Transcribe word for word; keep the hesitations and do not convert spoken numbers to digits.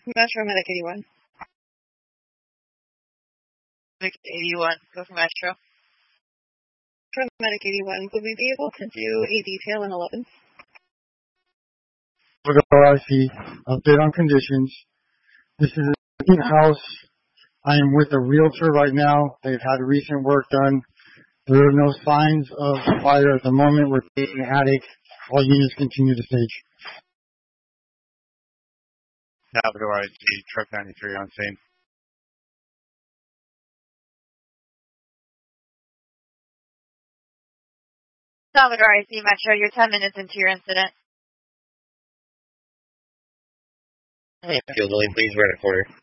Metro Medic eighty-one. Medic eighty-one, go for Metro. Metro Medic eighty-one, would we be able to do a detail in eleven? I C, update on conditions. This is in-house. I am with a realtor right now. They've had recent work done. There are no signs of fire at the moment. We're taking the attic. All units continue to stage. Salvador I C, truck ninety-three on scene. Salvador I C, Metro, you're ten minutes into your incident. Hey, Field William, please, we're in a corner.